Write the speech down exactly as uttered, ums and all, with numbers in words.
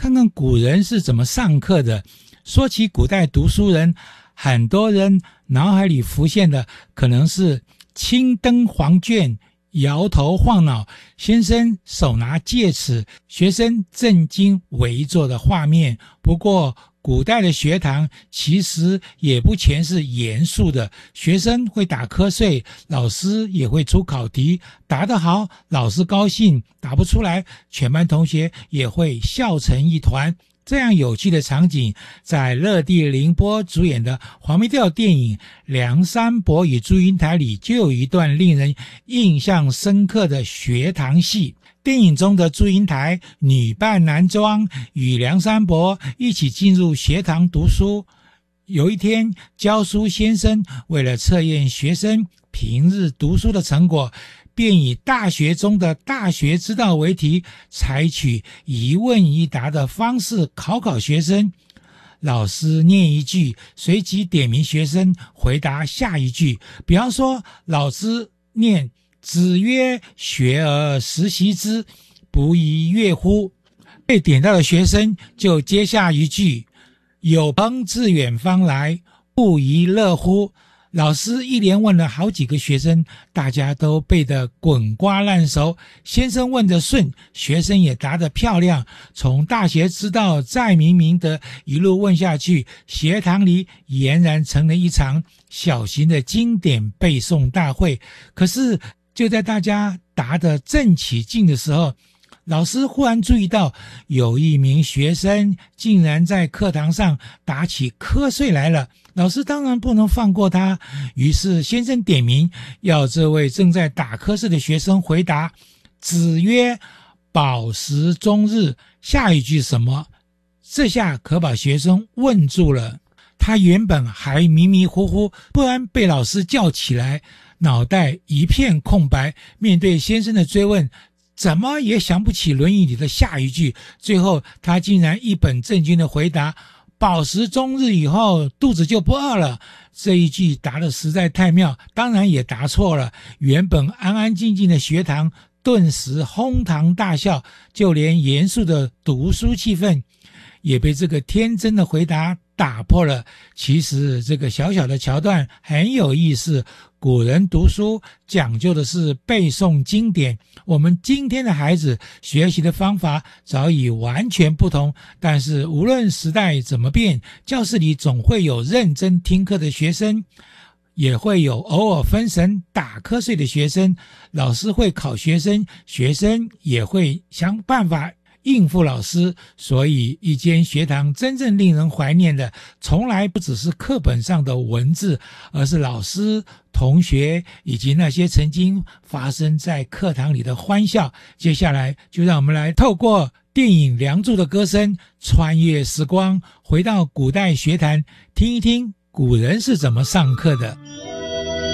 看看古人是怎么上课的。说起古代读书人，很多人脑海里浮现的可能是青灯黄卷，摇头晃脑，先生手拿戒尺，学生正襟危坐的画面。不过古代的学堂其实也不全是严肃的，学生会打瞌睡，老师也会出考题，答得好老师高兴，答不出来全班同学也会笑成一团。这样有趣的场景，在乐蒂凌波主演的黄梅调电影《梁山伯与祝英台》里就有一段令人印象深刻的学堂戏。电影中的祝英台女扮男装，与梁山伯一起进入学堂读书。有一天，教书先生为了测验学生平日读书的成果，便以大学中的大学之道为题，采取一问一答的方式考考学生。老师念一句，随即点名学生回答下一句。比方说，老师念子曰：学而时习之，不亦说乎？被点到的学生就接下一句：有朋自远方来，不亦乐乎？老师一连问了好几个学生，大家都背得滚瓜烂熟。先生问得顺，学生也答得漂亮。从大学之道再明明德一路问下去，学堂里俨然成了一场小型的经典背诵大会。可是就在大家答得正起劲的时候，老师忽然注意到有一名学生竟然在课堂上打起瞌睡来了。老师当然不能放过他，于是先生点名要这位正在打瞌睡的学生回答：子曰：饱食终日。下一句什么？这下可把学生问住了。他原本还迷迷糊糊，突然被老师叫起来，脑袋一片空白，面对先生的追问，怎么也想不起《论语》里的下一句。最后他竟然一本正经地回答：饱食终日以后，肚子就不饿了。这一句答得实在太妙，当然也答错了。原本安安静静的学堂顿时哄堂大笑，就连严肃的读书气氛也被这个天真的回答打破了。其实这个小小的桥段很有意思，古人读书讲究的是背诵经典，我们今天的孩子学习的方法早已完全不同。但是无论时代怎么变，教室里总会有认真听课的学生，也会有偶尔分神打瞌睡的学生。老师会考学生，学生也会想办法应付老师。所以一间学堂真正令人怀念的，从来不只是课本上的文字，而是老师、同学以及那些曾经发生在课堂里的欢笑。接下来就让我们来透过电影《梁祝》的歌声，穿越时光，回到古代学坛，听一听古人是怎么上课的。